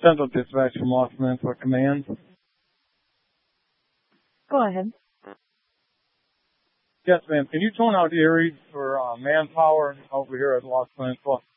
Central Dispatch from Los Peninsula Command. Go ahead. Yes, ma'am. Can you tone out Erie for manpower over here at Los Peninsula?